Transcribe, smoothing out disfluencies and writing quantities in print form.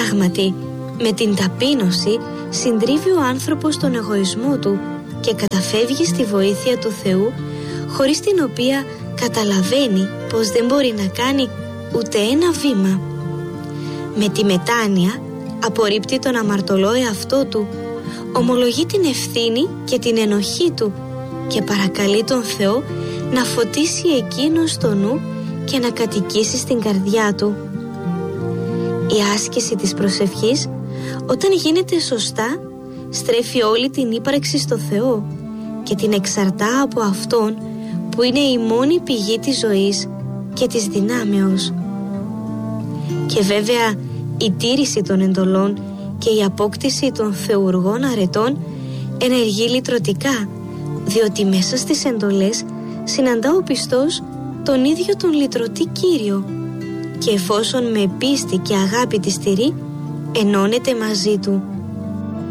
Πράγματι, με την ταπείνωση συντρίβει ο άνθρωπος τον εγωισμό του και καταφεύγει στη βοήθεια του Θεού, χωρίς την οποία καταλαβαίνει πως δεν μπορεί να κάνει ούτε ένα βήμα. Με τη μετάνοια απορρίπτει τον αμαρτωλό εαυτό του, ομολογεί την ευθύνη και την ενοχή του και παρακαλεί τον Θεό να φωτίσει εκείνος το νου και να κατοικήσει στην καρδιά του. Η άσκηση της προσευχής, όταν γίνεται σωστά, στρέφει όλη την ύπαρξη στο Θεό και την εξαρτά από Αυτόν που είναι η μόνη πηγή της ζωής και της δυνάμεως. Και βέβαια η τήρηση των εντολών και η απόκτηση των θεουργών αρετών ενεργεί λυτρωτικά, διότι μέσα στις εντολές συναντά ο πιστός τον ίδιο τον λυτρωτή Κύριο και εφόσον με πίστη και αγάπη τη στηρεί, ενώνεται μαζί του.